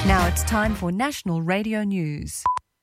Now it's time for National Radio News.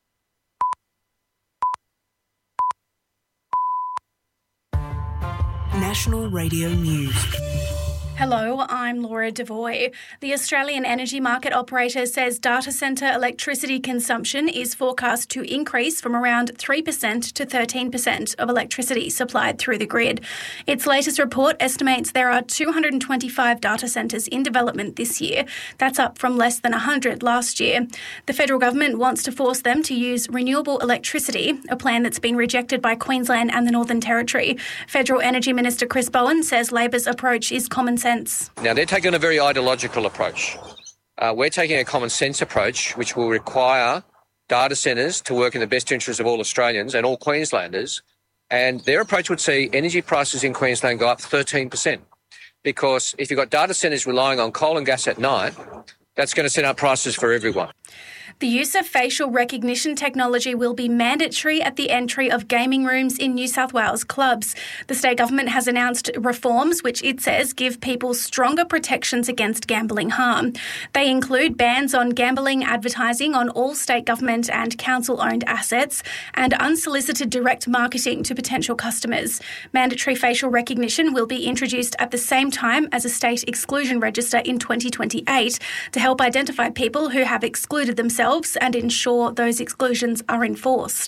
National Radio News. Hello, I'm Laura Devoy. The Australian Energy Market Operator says data centre electricity consumption is forecast to increase from around 3% to 13% of electricity supplied through the grid. Its latest report estimates there are 225 data centres in development this year. That's up from less than 100 last year. The federal government wants to force them to use renewable electricity, a plan that's been rejected by Queensland and the Northern Territory. Federal Energy Minister Chris Bowen says Labor's approach is common sense. Now, they're taking a very ideological approach. We're taking a common sense approach, which will require data centres to work in the best interest of all Australians and all Queenslanders. And their approach would see energy prices in Queensland go up 13%. Because if you've got data centres relying on coal and gas at night, that's going to send up prices for everyone. The use of facial recognition technology will be mandatory at the entry of gaming rooms in New South Wales clubs. The state government has announced reforms which it says give people stronger protections against gambling harm. They include bans on gambling advertising on all state government and council-owned assets and unsolicited direct marketing to potential customers. Mandatory facial recognition will be introduced at the same time as a state exclusion register in 2028 to help identify people who have excluded themselves and ensure those exclusions are enforced.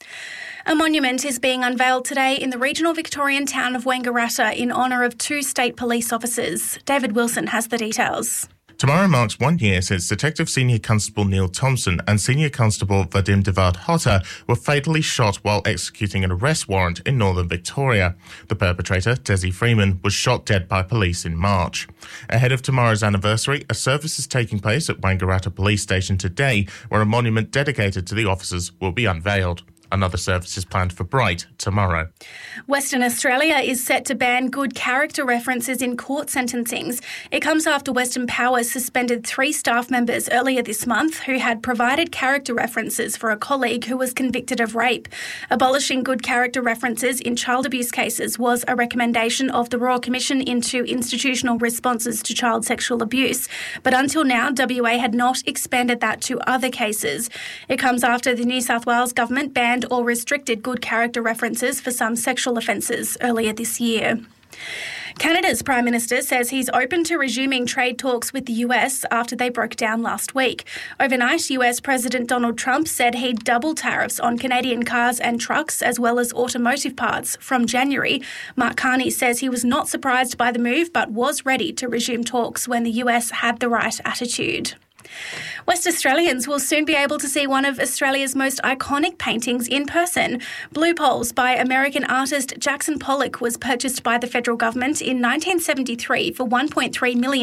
A monument is being unveiled today in the regional Victorian town of Wangaratta in honour of 2 state police officers. David Wilson has the details. Tomorrow marks 1 year since Detective Senior Constable Neil Thompson and Senior Constable Vadim Devard-Hotter were fatally shot while executing an arrest warrant in northern Victoria. The perpetrator, Desi Freeman, was shot dead by police in March. Ahead of tomorrow's anniversary, a service is taking place at Wangaratta Police Station today, where a monument dedicated to the officers will be unveiled. Another service is planned for Bright tomorrow. Western Australia is set to ban good character references in court sentencings. It comes after Western Power suspended 3 staff members earlier this month who had provided character references for a colleague who was convicted of rape. Abolishing good character references in child abuse cases was a recommendation of the Royal Commission into Institutional Responses to Child Sexual Abuse. But until now, WA had not expanded that to other cases. It comes after the New South Wales government banned or restricted good character references for some sexual offences earlier this year. Canada's Prime Minister says he's open to resuming trade talks with the US after they broke down last week. Overnight, US President Donald Trump said he'd double tariffs on Canadian cars and trucks as well as automotive parts from January. Mark Carney says he was not surprised by the move but was ready to resume talks when the US had the right attitude. West Australians will soon be able to see one of Australia's most iconic paintings in person. Blue Poles by American artist Jackson Pollock was purchased by the federal government in 1973 for $1.3 million.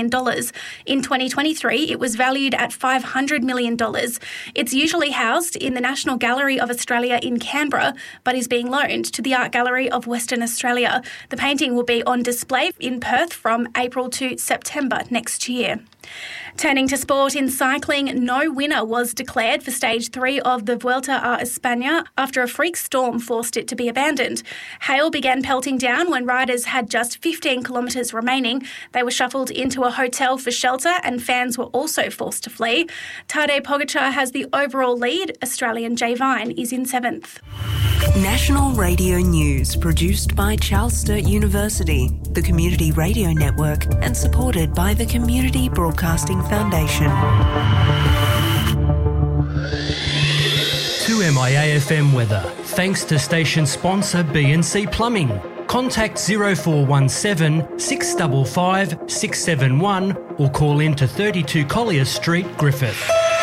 In 2023, it was valued at $500 million. It's usually housed in the National Gallery of Australia in Canberra, but is being loaned to the Art Gallery of Western Australia. The painting will be on display in Perth from April to September next year. Turning to sport in cycling, no winner was declared for Stage 3 of the Vuelta a España after a freak storm forced it to be abandoned. Hail began pelting down when riders had just 15 kilometres remaining. They were shuffled into a hotel for shelter and fans were also forced to flee. Tadej Pogačar has the overall lead. Australian Jay Vine is in 7th. National Radio News, produced by Charles Sturt University, the Community Radio Network, and supported by the Community Broadcasting Foundation. 2MIA-FM weather, thanks to station sponsor B&C Plumbing. Contact 0417 655 671 or call in to 32 Collier Street, Griffith.